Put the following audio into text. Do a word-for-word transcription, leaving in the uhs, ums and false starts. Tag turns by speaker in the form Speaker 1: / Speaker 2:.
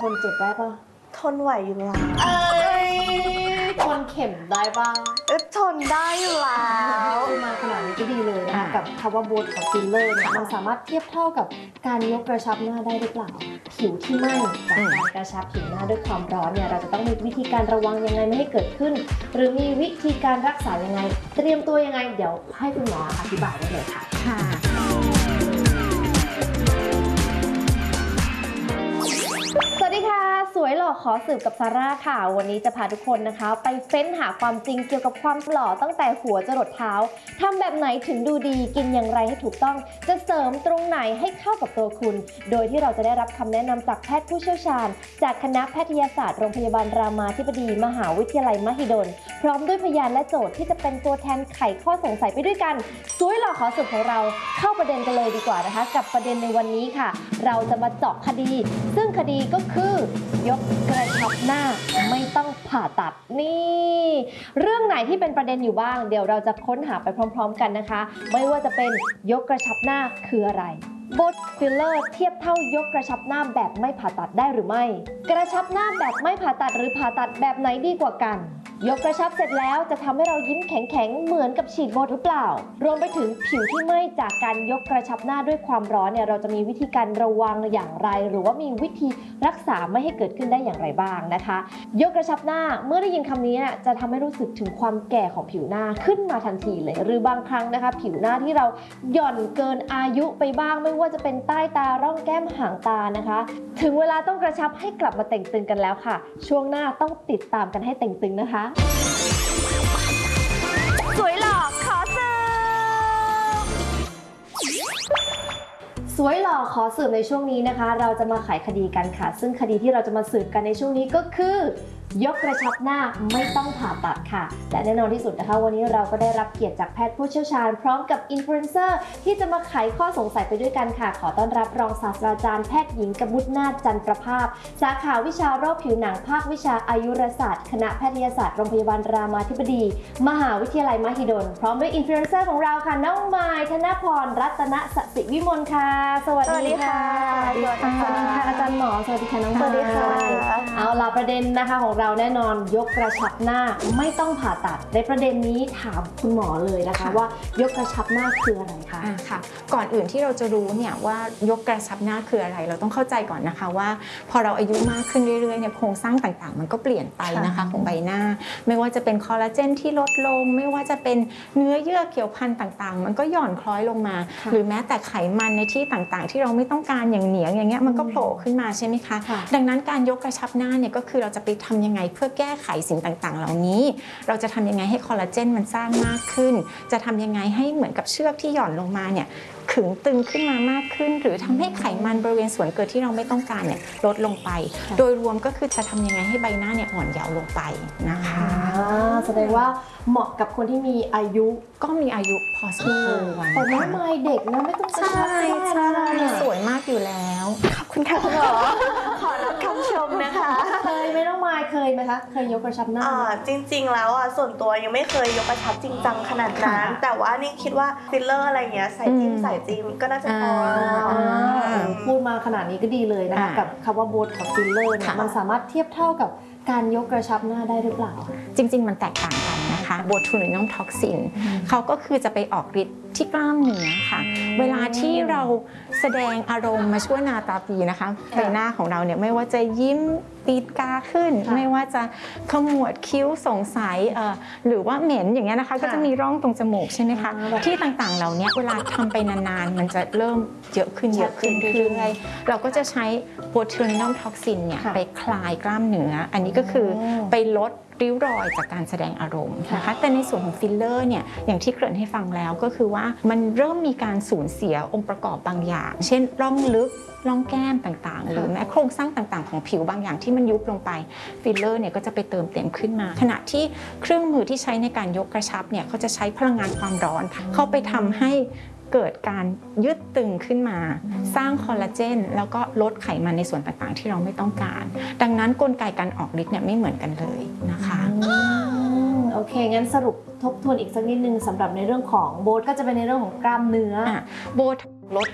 Speaker 1: นเจ็บได้ปะ
Speaker 2: ทนไหวอยู่แล้ว
Speaker 1: เอ้ยทนเข็มได้ปะ
Speaker 2: เออทนได้อยู่แล้ว
Speaker 1: มาขนาดนี้ก็ดีเลยนะคะกับคำว่าโบท็อกซ์ฟิลเลอร์เนี่ยมันสามารถเทียบเท่ากับการยกกระชับหน้าได้หรือเปล่าผิวที่ไหม้จากการกระชับผิวหน้าด้วยความร้อนเนี่ยเราจะต้องมีวิธีการระวังยังไงไม่ให้เกิดขึ้นหรือมีวิธีการรักษายังไงเตรียมตัวยังไงเดี๋ยวให้คุณหมออธิบายได้เลยค่ะ
Speaker 3: ค่ะ
Speaker 1: สวัสดีค่ะสวยหล่อขอสืบกับซาร่าค่ะวันนี้จะพาทุกคนนะคะไปเฟ้นหาความจริงเกี่ยวกับความหล่อตั้งแต่หัวจรดเท้าทำแบบไหนถึงดูดีกินอย่างไรให้ถูกต้องจะเสริมตรงไหนให้เข้ากับตัวคุณโดยที่เราจะได้รับคำแนะนำจากแพทย์ผู้เชี่ยวชาญจากคณะแพทยศาสตร์โรงพยาบาลรามาธิบดีมหาวิทยาลัยมหิดลพร้อมด้วยพยานและโจทย์ที่จะเป็นตัวแทนไขข้อสงสัยไปด้วยกันสวยหล่อขอสืบของเราเข้าประเด็นกันเลยดีกว่านะคะกับประเด็นในวันนี้ค่ะเราจะมาเจาะคดีซึ่งคดีก็คือยกกระชับหน้าไม่ต้องผ่าตัดนี่เรื่องไหนที่เป็นประเด็นอยู่บ้างเดี๋ยวเราจะค้นหาไปพร้อมๆกันนะคะไม่ว่าจะเป็นยกกระชับหน้าคืออะไรโบท็อกซ์ฟิลเลอร์เทียบเท่ายกกระชับหน้าแบบไม่ผ่าตัดได้หรือไม่กระชับหน้าแบบไม่ผ่าตัดหรือผ่าตัดแบบไหนดีกว่ากันยกกระชับเสร็จแล้วจะทำให้เรายิ้มแข็งๆเหมือนกับฉีดโบหรือเปล่ารวมไปถึงผิวที่ไหม้จากการยกกระชับหน้าด้วยความร้อนเนี่ยเราจะมีวิธีการระวังอย่างไรหรือว่ามีวิธีรักษาไม่ให้เกิดขึ้นได้อย่างไรบ้างนะคะยกกระชับหน้าเมื่อได้ยินคำนี้จะทำให้รู้สึกถึงความแก่ของผิวหน้าขึ้นมาทันทีเลยหรือบางครั้งนะคะผิวหน้าที่เราหย่อนเกินอายุไปบ้างไม่ว่าจะเป็นใต้ตาร่องแก้มหางตานะคะถึงเวลาต้องกระชับให้กลับมาเต่งตึงกันแล้วค่ะช่วงหน้าต้องติดตามกันให้เต่งตึงนะคะสวยหล่อขอสืบสวยหล่อขอสืบในช่วงนี้นะคะเราจะมาไขคดีกันค่ะซึ่งคดีที่เราจะมาสืบกันในช่วงนี้ก็คือยกกระชับหน้าไม่ต้องผ่าตัดค่ะและแน่นอนที่สุดนะคะวันนี้เราก็ได้รับเกียรติจากแพทย์ผู้เชี่ยวชาญพร้อมกับอินฟลูเอนเซอร์ที่จะมาไขข้อสงสัยไปด้วยกันค่ะขอต้อนรับรองศาสตราจารย์แพทย์หญิงกบุษนาถจันทร์ประภาสสาขาวิชาโรคผิวหนังภาควิชาอายุรศาสตร์คณะแพทยศาสตร์โรงพยาบาลรามาธิบดีมหาวิทยาลัยมหิดลพร้อมด้วยอินฟลูเอนเซอร์ของเราค่ะน้องมายธนพรรัตนสสิวิมลค่ะสวัสดีค่ะสวัสดีค่ะอาจารย์หมอสวัสดีค่ะน้องมายสวัสดีค่ะเอาล่ะประเด็นนะคะของเราแน่นอนยกกระชับหน้าไม่ต้องผ่าตัดในประเด็นนี้ถามคุณหมอเลยนะคะว่ายกกระชับหน้าคืออะไรคะ
Speaker 3: อ่าค่ะก่อนอื่นที่เราจะรู้เนี่ยว่ายกกระชับหน้าคืออะไรเราต้องเข้าใจก่อนนะคะว่าพอเราอายุมากขึ้นเรื่อยๆเนี่ยโครงสร้างต่างๆมันก็เปลี่ยนไปนะคะของใบหน้าไม่ว่าจะเป็นคอลลาเจนที่ลดลงไม่ว่าจะเป็นเนื้อเยื่อเกี่ยวพันต่างๆมันก็หย่อนคล้อยลงมาหรือแม้แต่ไขมันในที่ต่างๆที่เราไม่ต้องการอย่างเหนียงอย่างเงี้ยมันก็โผล่ขึ้นมาใช่ไหมคะดังนั้นการยกกระชับหน้าเนี่ยก็คือเราจะไปทำยังไงเพื่อแก้ไขสิ่งต่างๆเหล่านี้เราจะทำยังไงให้คอลลาเจนมันสร้างมากขึ้นจะทำยังไงให้เหมือนกับเชือกที่หย่อนลงมาเนี่ยขึงตึงขึ้นมามากขึ้นหรือทำให้ไขมันบริเวณส่วนเกินที่เราไม่ต้องการเนี่ยลดลงไปโดยรวมก็คือจะทำยังไงให้ใบหน้าเนี่ยอ่อนเยาว์ลงไปนะคะ
Speaker 1: แสดงว่าเหมาะกับคนที่มีอายุ
Speaker 3: ก็มีอายุพอสมควร
Speaker 1: แต่น้องมายเด็กนะไม่ต้อง
Speaker 3: ใช่ใช่สวยมากอยู่แล้ว
Speaker 2: ขอบคุณค่ะคุณหมอขอรับคำชมนะคะ
Speaker 1: เคยไหมน้องมายเคยไหมคะเคยยกกระชับหน้า
Speaker 2: อ่าจริงๆแล้วอ่ะส่วนตัวยังไม่เคยยกกระชับจริงจังขนาดนั้นแต่ว่านี่คิดว่าฟิลเลอร์อะไรเงี้ยใส่จิ้มใส่จิ้มก็น่าจะพอ
Speaker 1: พูดมาขนาดนี้ก็ดีเลยนะคะกับคำว่าโบท็อกซ์ฟิลเลอร์เนี่ยมันสามารถเทียบเท่ากับการยกกระชับหน้าได้หรือเปล่า
Speaker 3: จริงๆมันแตกต่างกันนะคะโบทูลินัมท็อกซินเขาก็คือจะไปออกฤทธิ์ที่กล้ามเนื้อค่ะเวลาที่เราแสดงอารมณ์มาชั่วนาตาปีนะคะใบหน้าของเราเนี่ยไม่ว่าจะยิ้มตีนกาขึ้นไม่ว่าจะขมวดคิ้วสงสัยหรือว่าเหม็นอย่างเงี้ยนะคะก็จะมีร่องตรงจมูกใช่ไหมคะที่ต่างๆเหล่านี้เวลาทำไปนานๆมันจะเริ่มเยอะขึ้นเยอะขึ้นเรื่อยๆเราก็จะใช้โบทูลินัมท็อกซินเนี่ยไปคลายกล้ามเนื้ออันนี้ก็คือไปลดริ้วรอยจากการแสดงอารมณ์นะคะแต่ในส่วนของฟิลเลอร์เนี่ยอย่างที่เกริ่นให้ฟังแล้วก็คือว่ามันเริ่มมีการสูญเสียองค์ประกอบบางอย่างเช่นร่องลึกร่องแก้มต่างๆหรือแม้โครงสร้างต่างๆของผิวบางอย่างที่มันยุบลงไปฟิลเลอร์เนี่ยก็จะไปเติมเต็มขึ้นมาขณะที่เครื่องมือที่ใช้ในการยกกระชับเนี่ยเขาจะใช้พลังงานความร้อนเข้าไปทำให้เกิดการยืดตึงขึ้นมาสร้างคอลลาเจนแล้วก็ลดไขมันในส่วนต่างๆที่เราไม่ต้องการดังนั้นกลไกการออกฤทธิ์เนี่ยไม่เหมือนกันเลยนะคะ
Speaker 1: โอเคงั้นสรุปทบทวนอีกสักนิดนึงสำหรับในเรื่องของโบทก็จะเป็นในเรื่องของกล้ามเนื้อ
Speaker 3: โบทลด